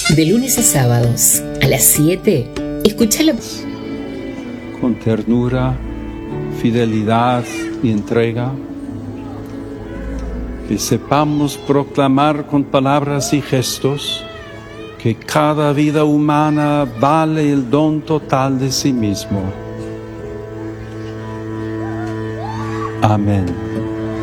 De lunes a sábados, a las 7, escúchala. Con ternura, fidelidad y entrega, que sepamos proclamar con palabras y gestos que cada vida humana vale el don total de sí mismo. Amén.